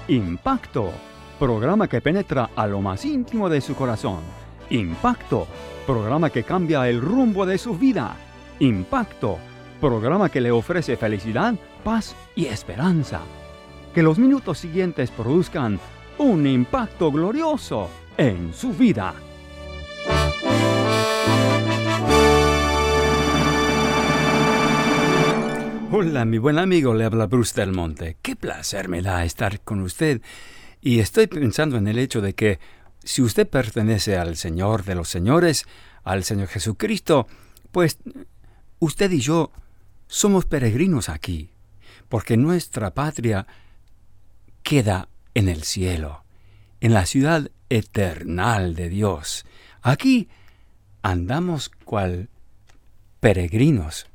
Impacto, programa que penetra a lo más íntimo de su corazón. Impacto, programa que cambia el rumbo de su vida. Impacto, programa que le ofrece felicidad, paz y esperanza. Que los minutos siguientes produzcan un impacto glorioso en su vida. Hola, mi buen amigo, le habla Bruce Del Monte. Qué placer me da estar con usted. Y estoy pensando en el hecho de que si usted pertenece al Señor de los señores, al Señor Jesucristo, pues usted y yo somos peregrinos aquí, porque nuestra patria queda en el cielo, en la ciudad eternal de Dios. Aquí andamos cual peregrinos,